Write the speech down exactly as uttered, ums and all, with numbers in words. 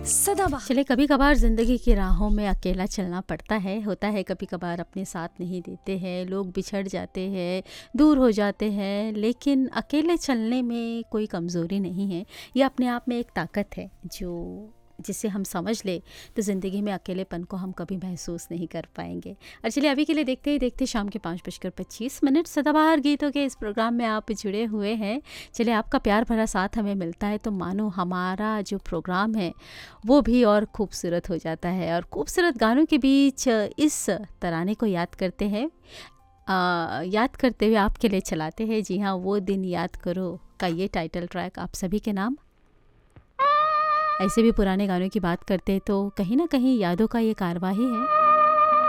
सदाबहार। चलिए, कभी कभार ज़िंदगी की राहों में अकेला चलना पड़ता है। होता है कभी कभार अपने साथ नहीं देते हैं, लोग बिछड़ जाते हैं, दूर हो जाते हैं, लेकिन अकेले चलने में कोई कमज़ोरी नहीं है। ये अपने आप में एक ताकत है जो जिसे हम समझ ले तो ज़िंदगी में अकेलेपन को हम कभी महसूस नहीं कर पाएंगे। और चलिए, अभी के लिए देखते ही देखते शाम के पाँच बजकर पच्चीस मिनट सदाबहार गीतों के इस प्रोग्राम में आप जुड़े हुए हैं। चलिए, आपका प्यार भरा साथ हमें मिलता है तो मानो हमारा जो प्रोग्राम है वो भी और खूबसूरत हो जाता है। और खूबसूरत गानों के बीच इस तराने को याद करते हैं, आ, याद करते हुए आपके लिए चलाते हैं। जी हाँ, वो दिन याद करो का ये टाइटल ट्रैक आप सभी के नाम। ऐसे भी पुराने गानों की बात करते हैं तो कहीं ना कहीं यादों का ये कारवा ही है।